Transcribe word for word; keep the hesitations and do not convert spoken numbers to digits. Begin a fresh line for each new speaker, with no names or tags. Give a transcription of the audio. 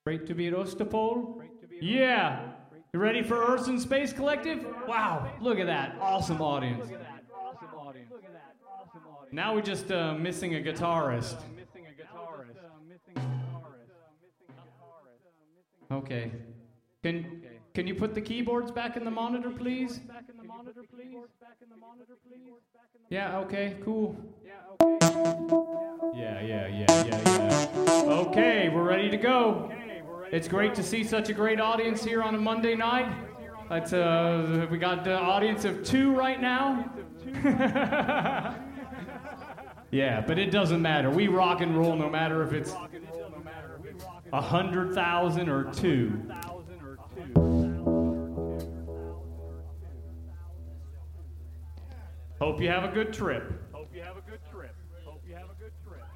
Great to be at Ostapol. Yeah. You ready for Earth and Space Collective? Wow, look at that. Awesome audience. Now we're just uh, missing a guitarist. Okay. Can can you put the keyboards back in the monitor, please? Yeah, okay, cool. Yeah, yeah, yeah, yeah, yeah. Okay, we're ready to go. It's great to see such a great audience here on a Monday night. It's, uh, we got an audience of two right now. Yeah, but it doesn't matter. We rock and roll no matter if it's a hundred thousand or two. Hope you have a good trip. Hope you have a good trip. Hope you have a good trip.